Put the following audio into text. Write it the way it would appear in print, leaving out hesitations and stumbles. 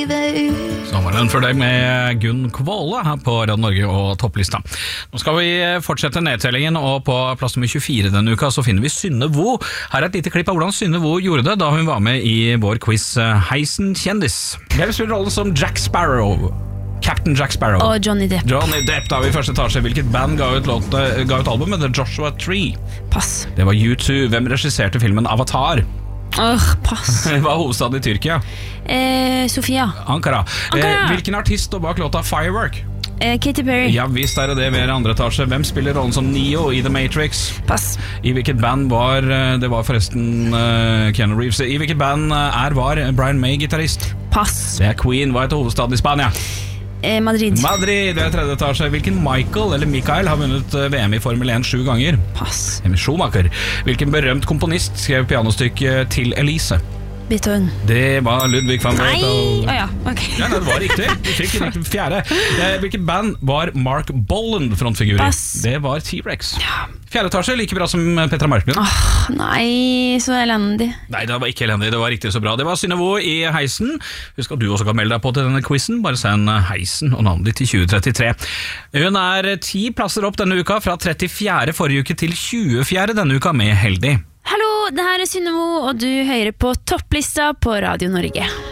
livet ut. Sommeren for deg med Gunn Kvåle her på Radio Norge og topplista. Nå skal vi fortsette nedtellingen, og på plass nummer 24 denne uka så finner vi Synne Vo. Her er et lite klipp av hvordan Synne Vo gjorde det da hun var med i vår quiz Heisen kjendis. Hvem spiller rollen som Jack Sparrow? Captain Jack Sparrow. Og Johnny Depp. Johnny Depp, da vi i første etasje. Hvilket band ga ut albumet? The Joshua Tree. Pass. Det var U2. Hvem regisserte filmen Avatar? Pass. Hva er hovedstaden i Tyrkia? Sofia. Ankara. Hvilken artist står bak låta Firework? Katy Perry. Ja visst er det ved andre etasje. Hvem spiller rollen som Neo i The Matrix? Pass. I hvilket band var det var forresten Keanu Reeves. I hvilket band var Brian May gitarist? Pass. Det er Queen. Hva heter hovedstaden i Spania? Madrid. Madrid, det er tredje etasje. Hvilken Michael har vunnet VM i Formel 1 7 ganger? Pass. Schumacher. Hvilken berømt komponist skrev pianostykket til Elise? Beethoven. Det var Ludwig van Beethoven. Nei, ok. Ja, det var riktig. Du fikk riktig fjerde. Hvilket band var Mark Boland frontfigur i? Pass. Det var T-Rex. Fjerde etasje, like bra som Petra Marklund. Nei, så elendig. Nei, det var ikke elendig, det var riktig så bra. Det var Synne Vo i Heisen. Husk at du også kan melde deg på til denne quizen. Bare send Heisen og navnet ditt til 2033. Hun er 10 plasser opp denne uka, fra 34. forrige uke til 24. denne uka med Heldig. Hallo, det her er Synne Vo, og du hører på topplista på Radio Norge.